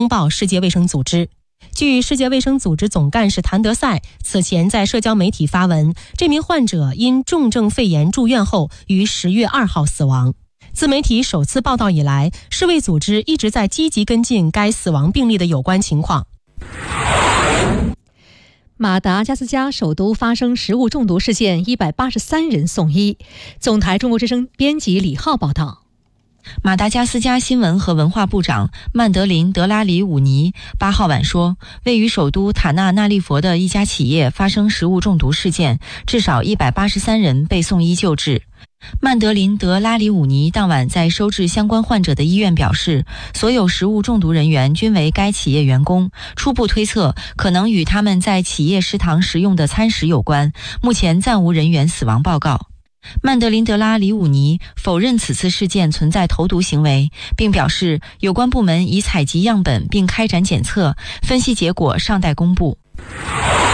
通报世界卫生组织。据世界卫生组织总干事谭德赛此前在社交媒体发文，这名患者因重症肺炎住院后于10月2号死亡。自媒体首次报道以来，世卫组织一直在积极跟进该死亡病例的有关情况。 马达加斯加首都发生食物中毒事件，183人送医。总台中国之声编辑李浩报道。 马达加斯加新闻和文化部长曼德林·德拉里伍尼8号晚说，位于首都塔纳纳利佛的一家企业发生食物中毒事件，至少183人被送医救治。曼德林·德拉里伍尼当晚在收治相关患者的医院表示，所有食物中毒人员均为该企业员工，初步推测可能与他们在企业食堂食用的餐食有关，目前暂无人员死亡报告。曼德林·德拉里伍尼否认此次事件存在投毒行为，并表示有关部门已采集样本并开展检测，分析结果尚待公布。